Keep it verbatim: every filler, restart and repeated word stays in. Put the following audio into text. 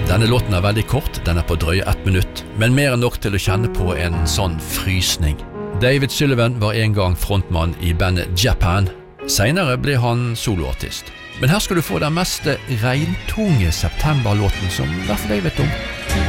Denne låten er veldig kort, den er på drøye ett minutt, men mer enn nok til å kjenne på en sånn frysning. David Sullivan var en gang frontmann i bandet Japan. Senere ble han soloartist. Men her skal du få den mest regntunge septemberlåten som i hvert fall jeg vet om.